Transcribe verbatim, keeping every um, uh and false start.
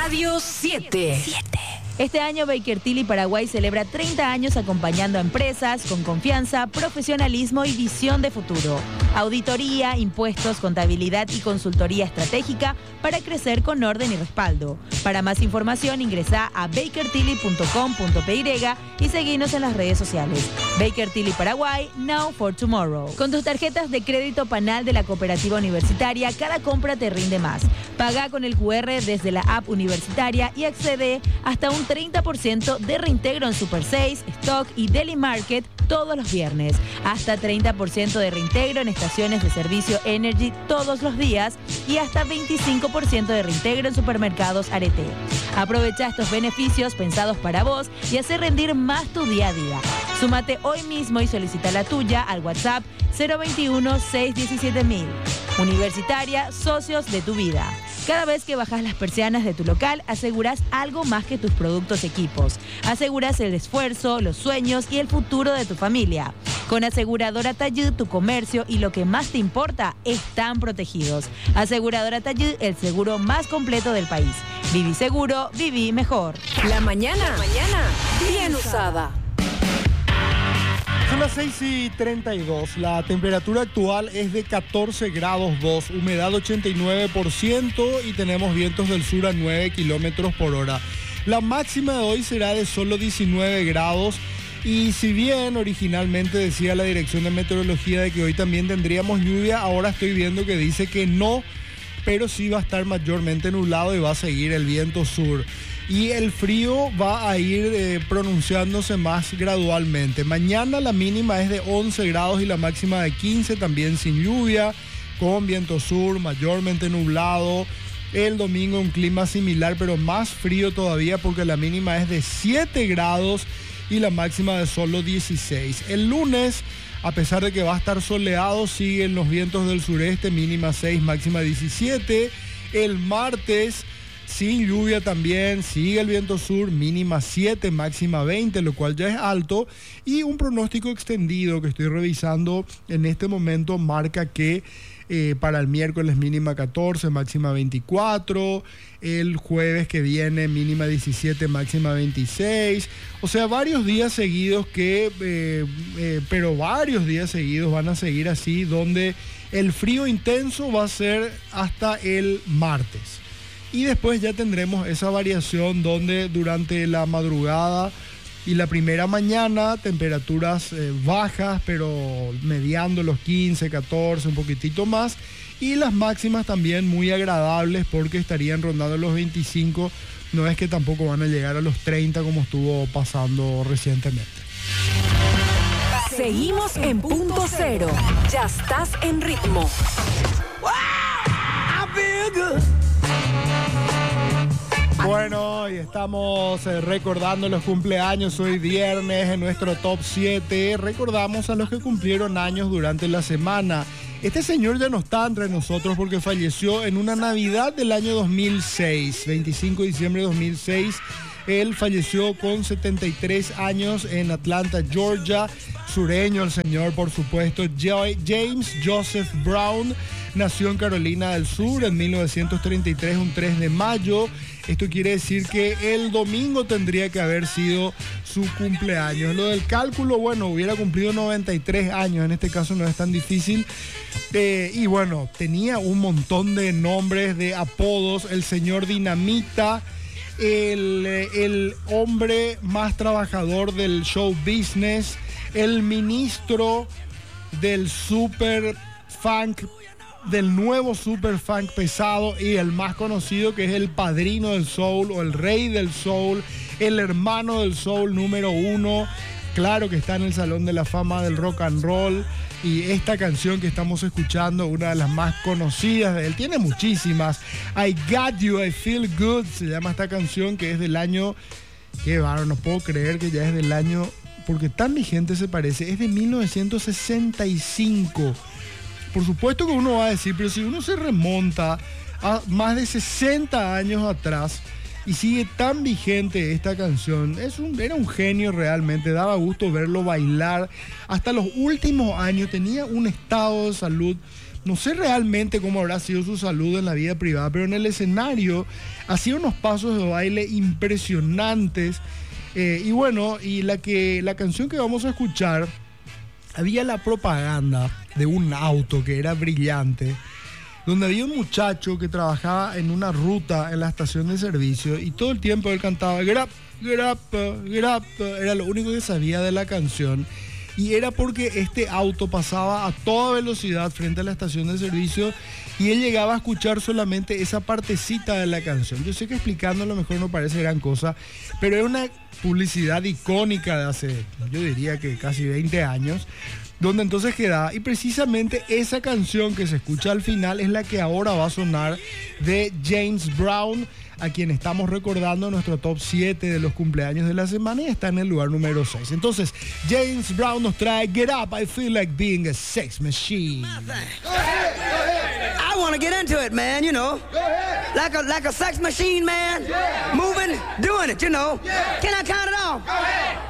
Radio siete. Este año Baker Tilly Paraguay celebra treinta años acompañando a empresas con confianza, profesionalismo y visión de futuro. Auditoría, impuestos, contabilidad y consultoría estratégica para crecer con orden y respaldo. Para más información ingresa a baker tilly punto com punto p y y seguinos en las redes sociales. Baker Tilly Paraguay, now for tomorrow. Con tus tarjetas de crédito Panal de la Cooperativa Universitaria, cada compra te rinde más. Paga con el cu erre desde la app universitaria y accede hasta un treinta por ciento de reintegro en Super seis, Stock y Deli Market todos los viernes. Hasta treinta por ciento de reintegro en estaciones de servicio Energy todos los días y hasta veinticinco por ciento de reintegro en supermercados Arete. Aprovecha estos beneficios pensados para vos y hace rendir más tu día a día. Súmate hoy mismo y solicita la tuya al WhatsApp cero veintiuno, seiscientos diecisiete mil. Universitaria, socios de tu vida. Cada vez que bajas las persianas de tu local, aseguras algo más que tus productos equipos. Aseguras el esfuerzo, los sueños y el futuro de tu familia. Con Aseguradora Tayud, tu comercio y lo que más te importa están protegidos. Aseguradora Tayud, el seguro más completo del país. Viví seguro, viví mejor. La mañana, La mañana bien usada. Son las seis y treinta y dos. La temperatura actual es de catorce grados dos, humedad ochenta y nueve por ciento y tenemos vientos del sur a nueve kilómetros por hora. La máxima de hoy será de solo diecinueve grados y si bien originalmente decía la Dirección de Meteorología de que hoy también tendríamos lluvia, ahora estoy viendo que dice que no, pero sí va a estar mayormente nublado y va a seguir el viento sur. Y el frío va a ir eh, pronunciándose más gradualmente. Mañana la mínima es de once grados y la máxima de quince, también sin lluvia, con viento sur, mayormente nublado. El domingo un clima similar, pero más frío todavía porque la mínima es de siete grados y la máxima de solo dieciséis. El lunes, a pesar de que va a estar soleado, siguen los vientos del sureste, mínima seis, máxima diecisiete. El martes, sin lluvia también, sigue el viento sur, mínima siete, máxima veinte, lo cual ya es alto. Y un pronóstico extendido que estoy revisando en este momento marca que eh, para el miércoles mínima catorce, máxima veinticuatro. El jueves que viene mínima diecisiete, máxima veintiséis. O sea, varios días seguidos que, eh, eh, pero varios días seguidos van a seguir así, donde el frío intenso va a ser hasta el martes. Y después ya tendremos esa variación donde durante la madrugada y la primera mañana temperaturas eh, bajas, pero mediando los quince, catorce, un poquitito más. Y las máximas también muy agradables porque estarían rondando los veinticinco. No es que tampoco van a llegar a los treinta como estuvo pasando recientemente. Seguimos en punto cero. Ya estás en ritmo. Bueno, y estamos eh, recordando los cumpleaños hoy viernes en nuestro top siete. Recordamos a los que cumplieron años durante la semana. Este señor ya no está entre nosotros porque falleció en una Navidad del año dos mil seis, veinticinco de diciembre de dos mil seis. Él falleció con setenta y tres años en Atlanta, Georgia. Sureño el señor, por supuesto. James Joseph Brown nació en Carolina del Sur en mil novecientos treinta y tres, un tres de mayo. Esto quiere decir que el domingo tendría que haber sido su cumpleaños. Lo del cálculo, bueno, hubiera cumplido noventa y tres años. En este caso no es tan difícil. Eh, y bueno, tenía un montón de nombres, de apodos. El señor Dinamita. El, el hombre más trabajador del show business, el ministro del super funk, del nuevo super funk pesado y el más conocido que es el padrino del soul o el rey del soul, el hermano del soul número uno, claro que está en el Salón de la Fama del Rock and Roll. Y esta canción que estamos escuchando, una de las más conocidas de él, tiene muchísimas. I Got You, I Feel Good, se llama esta canción, que es del año, qué bárbaro, no puedo creer que ya es del año, porque tan vigente se parece, es de mil novecientos sesenta y cinco. Por supuesto que uno va a decir, pero si uno se remonta a más de sesenta años atrás y sigue tan vigente esta canción, es un, era un genio realmente, daba gusto verlo bailar. Hasta los últimos años tenía un estado de salud No sé realmente cómo habrá sido su salud en la vida privada, pero en el escenario hacía unos pasos de baile impresionantes. Eh, y bueno, y la, que, la canción que vamos a escuchar, había la propaganda de un auto que era brillante, donde había un muchacho que trabajaba en una ruta en la estación de servicio y todo el tiempo él cantaba get up, get up, get up, era lo único que sabía de la canción. Y era porque este auto pasaba a toda velocidad frente a la estación de servicio y él llegaba a escuchar solamente esa partecita de la canción. Yo sé que explicando a lo mejor no parece gran cosa, pero es una publicidad icónica de hace, yo diría que casi veinte años, donde entonces quedaba. Y precisamente esa canción que se escucha al final es la que ahora va a sonar de James Brown, a quien estamos recordando en nuestro top siete de los cumpleaños de la semana y está en el lugar número seis. Entonces, James Brown nos trae Get Up, I Feel Like Being a Sex Machine. I want to get into it, man, you know. Like a, like a sex machine, man. Yeah. Moving, doing it, you know. Yeah. Can I count it off? Go ahead.